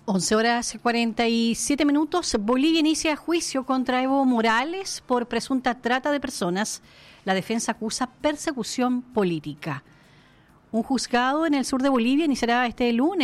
11:47. Bolivia inicia juicio contra Evo Morales por presunta trata de personas. La defensa acusa persecución política. Un juzgado en el sur de Bolivia iniciará este lunes